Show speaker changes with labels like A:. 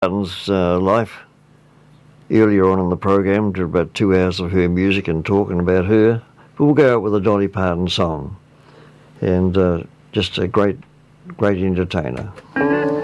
A: Parton's life. Earlier on in the program, did about 2 hours of her music and talking about her. But we'll go out with a Dolly Parton song, and just a great entertainer.